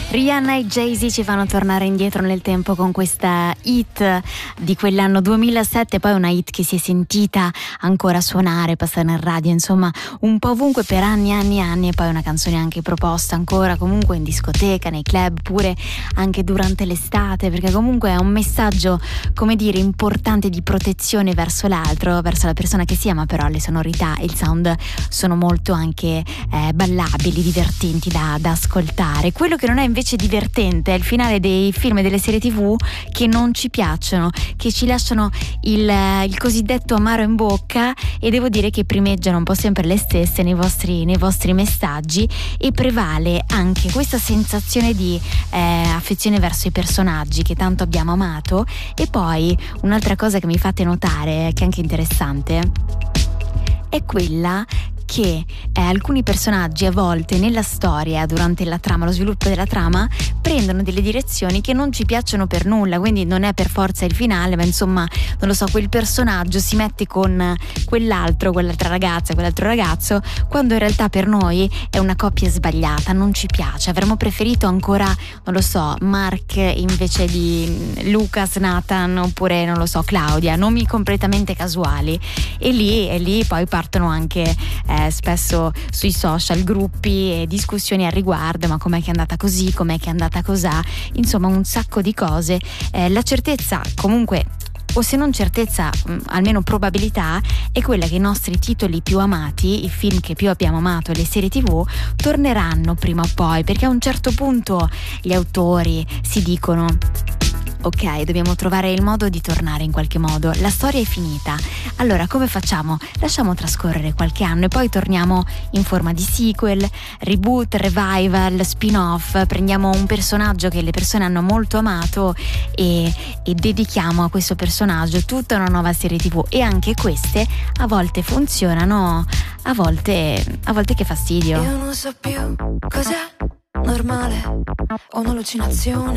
Rihanna e Jay-Z ci fanno tornare indietro nel tempo con questa hit di quell'anno 2007, poi una hit che si è sentita ancora suonare, passare nel radio, insomma un po' ovunque per anni e anni, e poi una canzone anche proposta ancora comunque in discoteca, nei club, pure anche durante l'estate, perché comunque è un messaggio, come dire, importante di protezione verso l'altro, verso la persona che si ama, però le sonorità e il sound sono molto anche ballabili, divertenti da ascoltare. Quello che non è invece divertente è il finale dei film e delle serie TV che non ci piacciono, che ci lasciano il cosiddetto amaro in bocca, e devo dire che primeggiano un po' sempre le stesse nei vostri messaggi, e prevale anche questa sensazione di affezione verso i personaggi che tanto abbiamo amato. E poi un'altra cosa che mi fate notare, che è anche interessante, è quella che alcuni personaggi a volte nella storia, durante la trama, lo sviluppo della trama, prendono delle direzioni che non ci piacciono per nulla, quindi non è per forza il finale, ma insomma, non lo so, quel personaggio si mette con quell'altra ragazza, quell'altro ragazzo, quando in realtà per noi è una coppia sbagliata, non ci piace. Avremmo preferito ancora, non lo so, Mark invece di Lucas, Nathan, oppure non lo so, Claudia, nomi completamente casuali, e lì poi partono anche spesso sui social gruppi e discussioni al riguardo, ma com'è che è andata così, com'è che è andata cosà, insomma un sacco di cose. La certezza comunque, o se non certezza, almeno probabilità, è quella che i nostri titoli più amati, i film che più abbiamo amato, le serie TV, torneranno prima o poi, perché a un certo punto gli autori si dicono: ok, dobbiamo trovare il modo di tornare in qualche modo, la storia è finita, allora come facciamo? Lasciamo trascorrere qualche anno e poi torniamo in forma di sequel, reboot, revival, spin-off, prendiamo un personaggio che le persone hanno molto amato e dedichiamo a questo personaggio tutta una nuova serie TV. E anche queste a volte funzionano, a volte che fastidio. Io non so più cos'è normale o un'allucinazione.